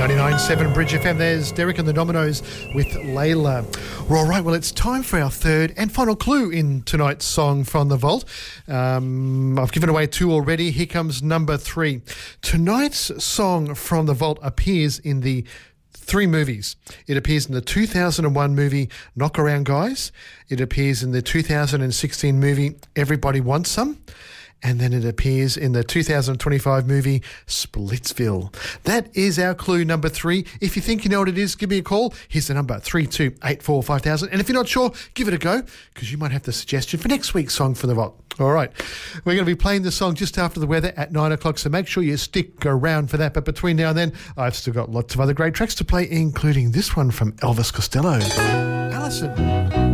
99.7 Bridge FM. There's Derek and the Dominoes with Layla. Well, all right, well, it's time for our third and final clue in tonight's song from the vault. I've given away two already. Here comes number 3. Tonight's song from the vault appears in the 3 movies. It appears in the 2001 movie Knock Around Guys. It appears in the 2016 movie Everybody Wants Some. And then it appears in the 2025 movie Splitsville. That is our clue number 3. If you think you know what it is, give me a call. Here's the number, 32845000. And if you're not sure, give it a go, because you might have the suggestion for next week's song for the vault. All right. We're going to be playing the song just after the weather at 9 o'clock, so make sure you stick around for that. But between now and then, I've still got lots of other great tracks to play, including this one from Elvis Costello. Alison.